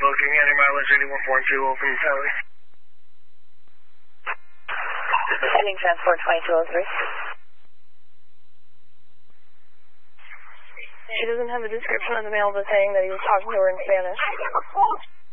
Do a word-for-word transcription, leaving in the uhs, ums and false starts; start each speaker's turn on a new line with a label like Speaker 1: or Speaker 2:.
Speaker 1: looking any mileage eighty-one point two open Tally.
Speaker 2: Heading transport twenty-two oh three.
Speaker 3: She doesn't have a description of the mail, but saying that he was talking to her in Spanish.